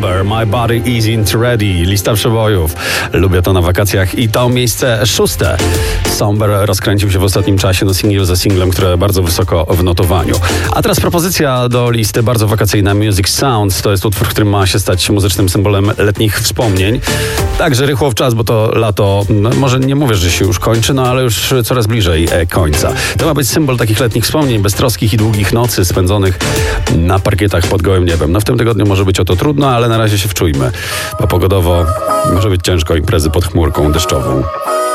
Somber, My Body Isn't Ready. Lista przebojów. Lubię to na wakacjach. I to miejsce 6. Somber rozkręcił się w ostatnim czasie, singiel za singlem, które bardzo wysoko w notowaniu. A teraz propozycja do listy bardzo wakacyjna. Music Sounds. To jest utwór, który ma się stać muzycznym symbolem letnich wspomnień. Także rychło w czas, bo to lato, może nie mówię, że się już kończy, ale już coraz bliżej końca. To ma być symbol takich letnich wspomnień, beztroskich i długich nocy spędzonych na parkietach pod gołym niebem. W tym tygodniu może być o to trudno, ale na razie się wczujmy, bo pogodowo może być ciężko, imprezy pod chmurką deszczową.